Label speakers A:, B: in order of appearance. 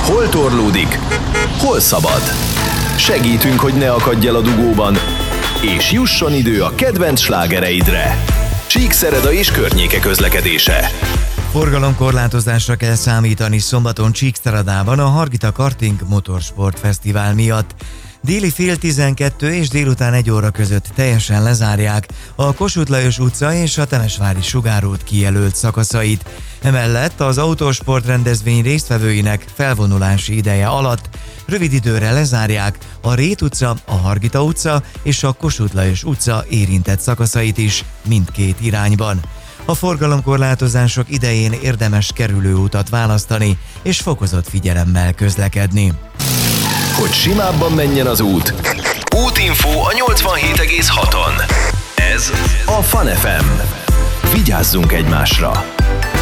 A: Hol torlódik, hol szabad. Segítünk, hogy ne akadj el a dugóban, és jusson idő a kedvenc slágereidre. Csíkszereda és környéke közlekedése.
B: Forgalomkorlátozásra kell számítani szombaton Csíkszeredában a Hargita Karting Motorsport Fesztivál miatt. Déli fél 12 és délután 1 óra között teljesen lezárják a Kossuth Lajos utca és a Temesvári Sugárút kijelölt szakaszait. Emellett az autósport rendezvény résztvevőinek felvonulási ideje alatt rövid időre lezárják a Rét utca, a Hargita utca és a Kossuth Lajos utca érintett szakaszait is mindkét irányban. A forgalomkorlátozások idején érdemes kerülőutat választani és fokozott figyelemmel közlekedni.
A: Hogy simábban menjen az út. Útinfó a 87,6-on. Ez a Fun FM. Vigyázzunk egymásra!